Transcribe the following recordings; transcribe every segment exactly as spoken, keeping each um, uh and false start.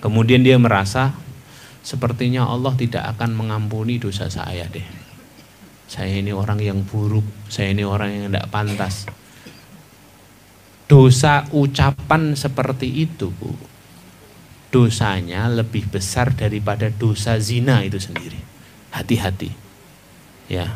Kemudian dia merasa sepertinya Allah tidak akan mengampuni dosa saya deh. Saya ini orang yang buruk, saya ini orang yang tidak pantas. Dosa ucapan seperti itu, Bu, dosanya lebih besar daripada dosa zina itu sendiri. Hati-hati. Ya.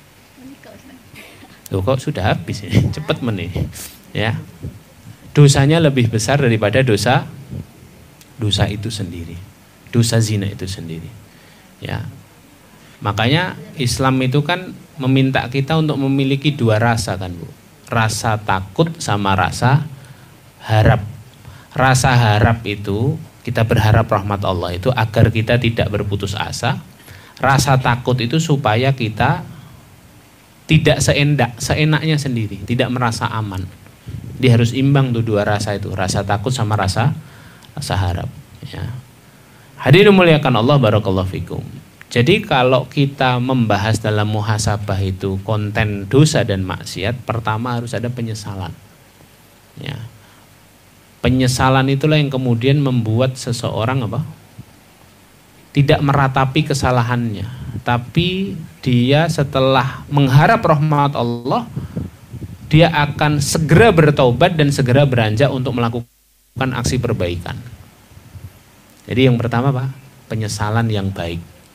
Loh, kok sudah habis ini? Cepat meneh. Ya. Dosanya lebih besar daripada dosa dosa itu sendiri. Dosa zina itu sendiri. Ya. Makanya Islam itu kan meminta kita untuk memiliki dua rasa kan, Bu. Rasa takut sama rasa harap. Rasa harap itu kita berharap rahmat Allah itu agar kita tidak berputus asa. Rasa takut itu supaya kita tidak seendak, seenaknya sendiri, tidak merasa aman. Dia harus imbang tuh dua rasa itu, rasa takut sama rasa rasa harap. Ya. Hadirin muliakan Allah, barakallahu fikum. Jadi kalau kita membahas dalam muhasabah itu konten dosa dan maksiat, pertama harus ada penyesalan. Ya. Penyesalan itulah yang kemudian membuat seseorang apa? Tidak meratapi kesalahannya, tapi dia setelah mengharap rahmat Allah, dia akan segera bertaubat dan segera beranjak untuk melakukan aksi perbaikan. Jadi yang pertama Pak, penyesalan yang baik.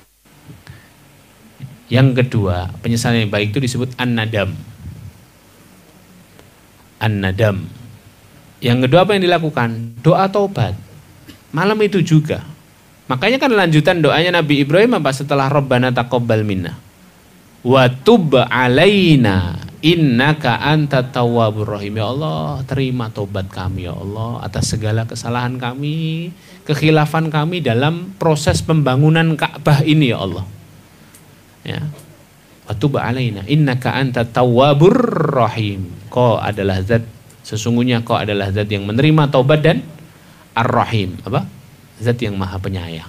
Yang kedua, penyesalan yang baik itu disebut an-nadam. An-nadam. Yang kedua apa yang dilakukan? Doa taubat. Malam itu juga. Makanya kan lanjutan doanya Nabi Ibrahim apa setelah Rabbana taqabbal minna wa tub alaina innaka antat tawwabur rahim. Ya Allah, terima taubat kami ya Allah atas segala kesalahan kami, kekhilafan kami dalam proses pembangunan Ka'bah ini ya Allah. Ya. Wa tub alaina innaka antat tawwabur rahim. Kau adalah zat, sesungguhnya kau adalah zat yang menerima taubat dan ar-rahim. Apa? Zat yang maha penyayang.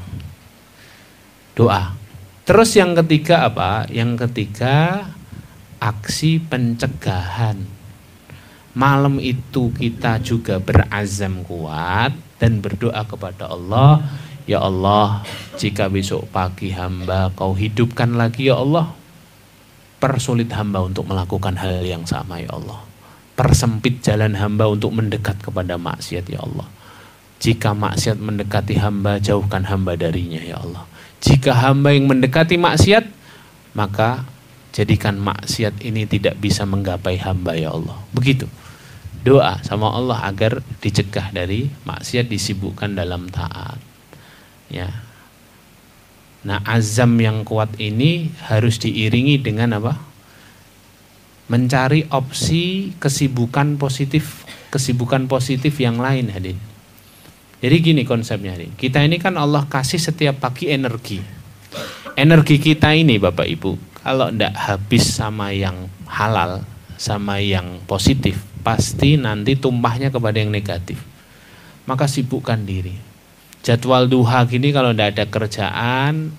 Doa. Terus yang ketiga apa? Yang ketiga aksi pencegahan. Malam itu kita juga berazam kuat dan berdoa kepada Allah, ya Allah, jika besok pagi hamba kau hidupkan lagi ya Allah, persulit hamba untuk melakukan hal yang sama ya Allah. Persempit jalan hamba untuk mendekat kepada maksiat ya Allah. Jika maksiat mendekati hamba, jauhkan hamba darinya ya Allah. Jika hamba yang mendekati maksiat, maka jadikan maksiat ini tidak bisa menggapai hamba ya Allah. Begitu. Doa sama Allah agar dicegah dari maksiat, disibukkan dalam taat. Ya. Nah, azam yang kuat ini harus diiringi dengan apa? Mencari opsi kesibukan positif, kesibukan positif yang lain hadirin. Jadi gini konsepnya nih, kita ini kan Allah kasih setiap pagi energi. Energi kita ini Bapak Ibu, kalau tidak habis sama yang halal, sama yang positif, pasti nanti tumpahnya kepada yang negatif. Maka sibukkan diri. Jadwal duha gini kalau tidak ada kerjaan,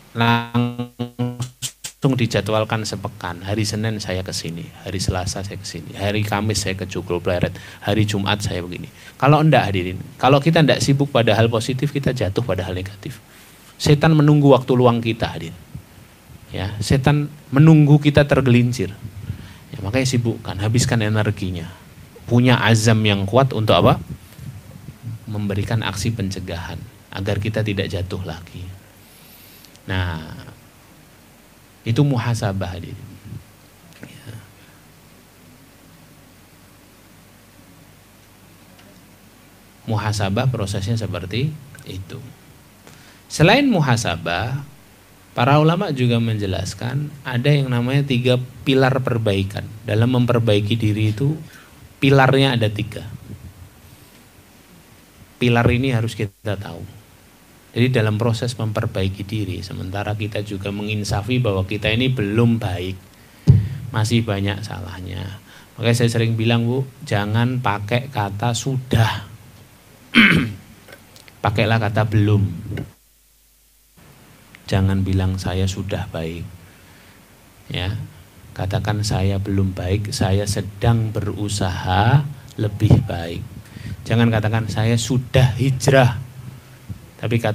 langsung dijadwalkan sepekan. Hari Senin saya ke sini, hari Selasa saya ke sini, hari Kamis saya ke Joglo Pleret, hari Jumat saya begini. Kalau enggak hadirin, kalau kita enggak sibuk pada hal positif, kita jatuh pada hal negatif. Setan menunggu waktu luang kita hadirin. Ya, setan menunggu kita tergelincir. Ya, makanya sibukkan, habiskan energinya. Punya azam yang kuat untuk apa? Memberikan aksi pencegahan agar kita tidak jatuh lagi. Nah, itu muhasabah hadirin. Ya. Muhasabah prosesnya seperti itu. Selain muhasabah, para ulama juga menjelaskan ada yang namanya tiga pilar perbaikan. Dalam memperbaiki diri itu pilarnya ada tiga. Pilar ini harus kita tahu. Jadi dalam proses memperbaiki diri, sementara kita juga menginsafi bahwa kita ini belum baik, masih banyak salahnya. Makanya saya sering bilang Bu, jangan pakai kata sudah, pakailah kata belum. Jangan bilang saya sudah baik, ya. Katakan saya belum baik, saya sedang berusaha lebih baik. Jangan katakan saya sudah hijrah, tapi kata